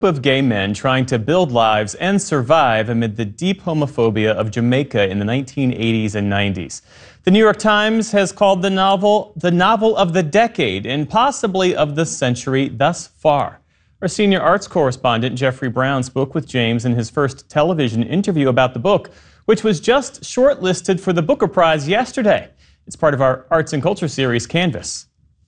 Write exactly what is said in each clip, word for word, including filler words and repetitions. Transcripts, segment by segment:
Of gay men trying to build lives and survive amid the deep homophobia of Jamaica in the nineteen eighties and nineties. The New York Times has called the novel the novel of the decade and possibly of the century thus far. Our senior arts correspondent Jeffrey Brown spoke with James in his first television interview about the book, which was just shortlisted for the Booker Prize yesterday. It's part of our arts and culture series, Canvas.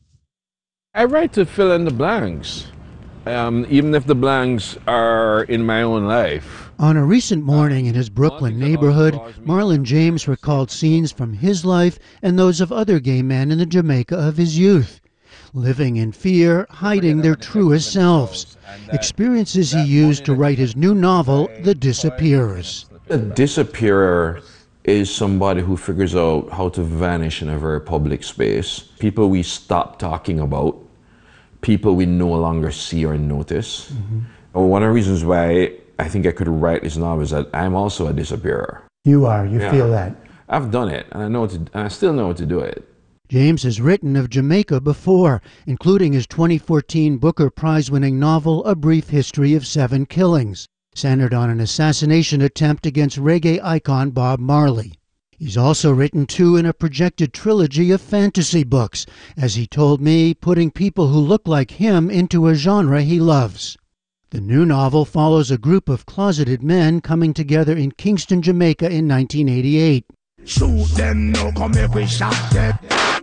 I write to fill in the blanks. Um, even if the blanks are in my own life. On a recent morning in his Brooklyn neighborhood, Marlon James recalled scenes from his life and those of other gay men in the Jamaica of his youth. Living in fear, hiding their truest selves. Experiences he used to write his new novel, The Disappearers. A disappearer is somebody who figures out how to vanish in a very public space. People we stop talking about. People we no longer see or notice. Mm-hmm. One of the reasons why I think I could write this novel is that I'm also a disappearer. You are, you yeah. feel that. I've done it, and I know to, and I still know how to do it. James has written of Jamaica before, including his twenty fourteen Booker Prize-winning novel, A Brief History of Seven Killings, centered on an assassination attempt against reggae icon Bob Marley. He's also written two in a projected trilogy of fantasy books, as he told me, putting people who look like him into a genre he loves. The new novel follows a group of closeted men coming together in Kingston, Jamaica in nineteen eighty-eight. Shoot them, no, come here, we shot them.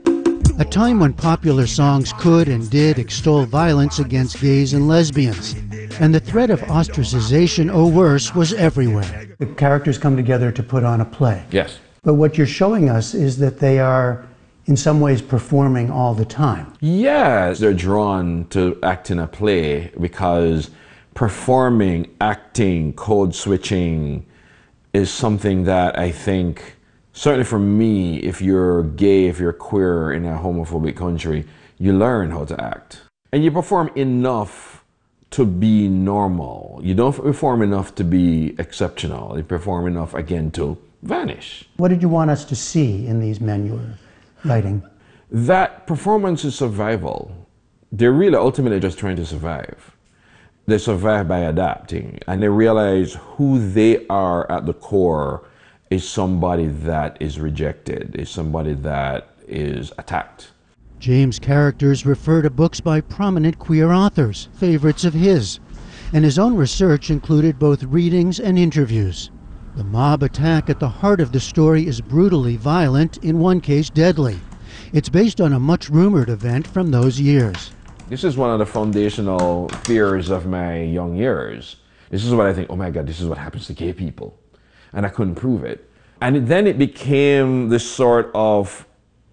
A time when popular songs could and did extol violence against gays and lesbians, and the threat of ostracization or worse was everywhere. The characters come together to put on a play. Yes. But what you're showing us is that they are, in some ways, performing all the time. Yes, they're drawn to act in a play because performing, acting, code switching is something that I think, certainly for me, if you're gay, if you're queer in a homophobic country, you learn how to act. And you perform enough to be normal. You don't perform enough to be exceptional. You perform enough, again, to vanish. What did you want us to see in these men you were writing? That performance is survival. They're really ultimately just trying to survive. They survive by adapting, and they realize who they are at the core is somebody that is rejected, is somebody that is attacked. James' characters refer to books by prominent queer authors, favorites of his, and his own research included both readings and interviews. The mob attack at the heart of the story is brutally violent, in one case deadly. It's based on a much-rumored event from those years. This is one of the foundational fears of my young years. This is what I think, oh my God, this is what happens to gay people. And I couldn't prove it. And then it became this sort of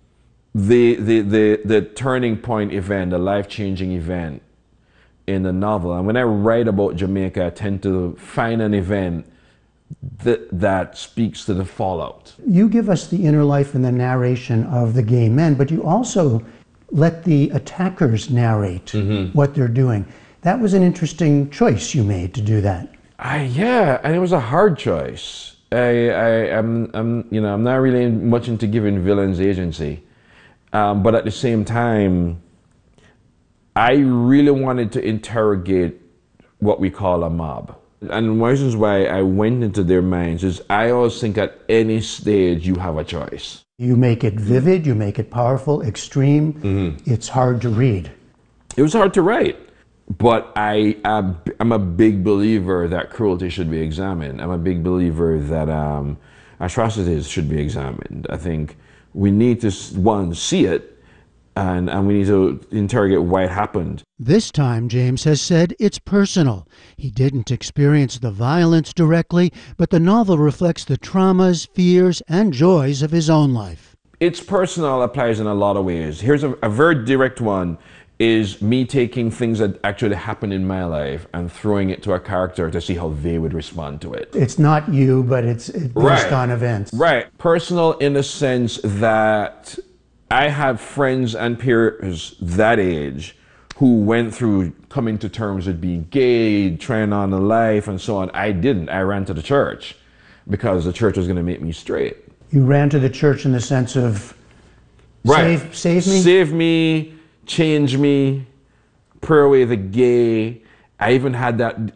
the, the, the, the turning point event, the life-changing event in the novel. And when I write about Jamaica, I tend to find an event That, that speaks to the fallout. You give us the inner life and the narration of the gay men, but you also let the attackers narrate mm-hmm. what they're doing. That was an interesting choice you made to do that. I, yeah, and it was a hard choice. I, I, I'm, I'm, you know, I'm not really much into giving villains agency, um, but at the same time, I really wanted to interrogate what we call a mob. And one reason why I went into their minds is I always think at any stage you have a choice. You make it vivid, you make it powerful, extreme. Mm-hmm. It's hard to read. It was hard to write, but I, I'm, I'm a big believer that cruelty should be examined. I'm a big believer that um, atrocities should be examined. I think we need to, one, see it, And, and we need to interrogate why it happened. This time, James has said, it's personal. He didn't experience the violence directly, but the novel reflects the traumas, fears, and joys of his own life. It's personal applies in a lot of ways. Here's a, a very direct one, is me taking things that actually happened in my life and throwing it to a character to see how they would respond to it. It's not you, but it's, it's based right. on events. Right. Personal in the sense that I have friends and peers that age who went through coming to terms with being gay, trying on a life, and so on. I didn't. I ran to the church because the church was going to make me straight. You ran to the church in the sense of right. save, save me? Save me, change me, pray away the gay, I even had that